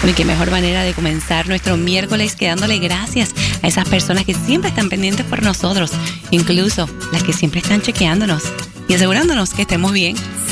Bueno, y qué mejor manera de comenzar nuestro miércoles que dándole gracias a esas personas que siempre están pendientes por nosotros, incluso las que siempre están chequeándonos y asegurándonos que estemos bien.